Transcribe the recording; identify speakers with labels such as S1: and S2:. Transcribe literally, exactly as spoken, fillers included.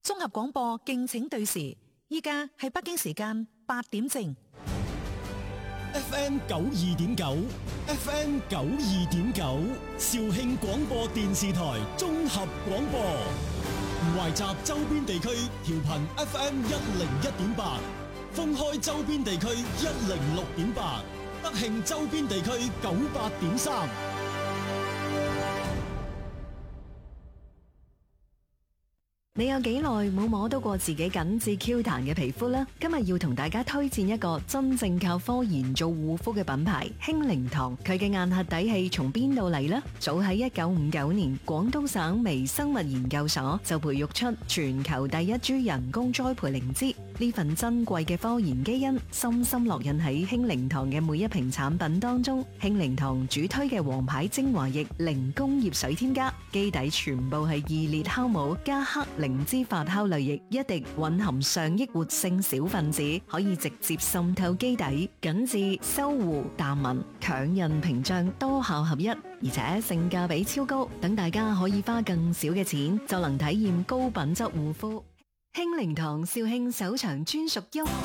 S1: 綜合廣播敬請對時，依家係北京時間八點正。
S2: F M 九二點九 ，F M 九二點九，肇慶廣播電視台綜合廣播，懷集周邊地區調頻 F M 一零一點八，封開周邊地區一零六點八，德慶周邊地區九八點三。
S3: 你有幾耐冇摸到過自己緊緻 Q 彈嘅皮膚呢？今日要同大家推薦一個真正靠科研做護膚嘅品牌興靈堂。佢嘅硬核底氣從邊度嚟呢？早喺一九五九年，廣東省微生物研究所就培育出全球第一株人工栽培靈芝。呢份珍貴嘅科研基因深深烙印喺興靈堂嘅每一瓶產品當中。興靈堂主推嘅王牌精華液零工業水添加，基底全部係二裂酵母加黑靈芝發酵濾液，一滴蘊含上億活性小分子，可以直接滲透基底，緊緻修護淡紋，強韌屏障，多效合一，而且性價比超高，等大家可以花更少嘅錢就能體驗高品質護膚。興靈堂肇慶首場專屬優